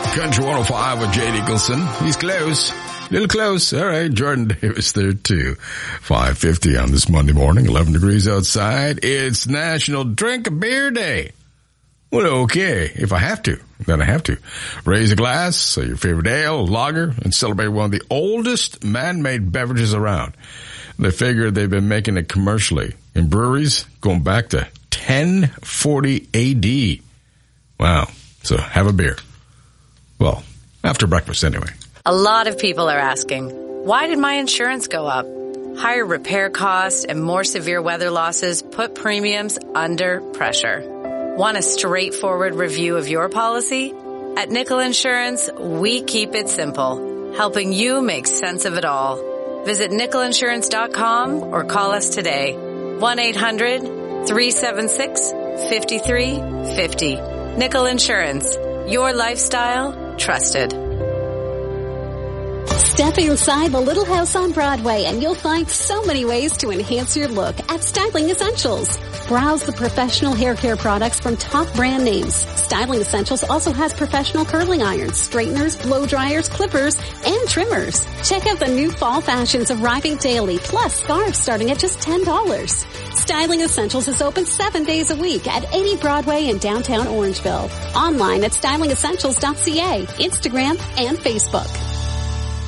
Country 105 with Jay Nicholson. He's close. Little close. All right. Jordan Davis there too. 5:50 on this Monday morning. 11 degrees outside. It's National Drink a Beer Day. Well, okay. If I have to, then I have to. Raise a glass, your favorite ale, lager, and celebrate one of the oldest man-made beverages around. They figure they've been making it commercially in breweries going back to 1040 AD. Wow. So have a beer. Well, after breakfast anyway. A lot of people are asking, why did my insurance go up? Higher repair costs and more severe weather losses put premiums under pressure. Want a straightforward review of your policy? At Nickel Insurance, we keep it simple, helping you make sense of it all. Visit nickelinsurance.com or call us today. 1-800-376-5350. Nickel Insurance. Your lifestyle, trusted. Step inside the Little House on Broadway and you'll find so many ways to enhance your look at Styling Essentials. Browse the professional hair care products from top brand names. Styling Essentials also has professional curling irons, straighteners, blow dryers, clippers, and trimmers. Check out the new fall fashions arriving daily, plus scarves starting at just $10. Styling Essentials is open 7 days a week at 80 Broadway in downtown Orangeville. Online at stylingessentials.ca, Instagram, and Facebook.